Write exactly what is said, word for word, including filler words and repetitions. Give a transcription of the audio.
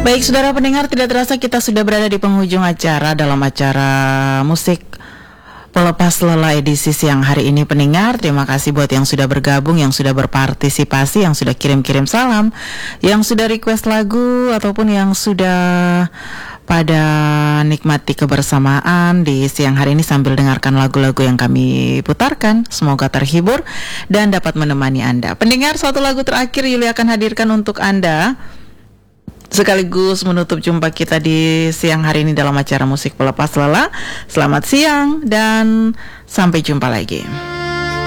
Baik, saudara pendengar, tidak terasa kita sudah berada di penghujung acara dalam acara musik Pelepas Lelah edisi siang hari ini. Pendengar, terima kasih buat yang sudah bergabung, yang sudah berpartisipasi, yang sudah kirim-kirim salam, yang sudah request lagu, ataupun yang sudah pada nikmati kebersamaan di siang hari ini sambil dengarkan lagu-lagu yang kami putarkan. Semoga terhibur dan dapat menemani Anda. Pendengar, satu lagu terakhir Yuli akan hadirkan untuk Anda, sekaligus menutup jumpa kita di siang hari ini dalam acara musik Pelepas Lelah. Selamat siang dan sampai jumpa lagi.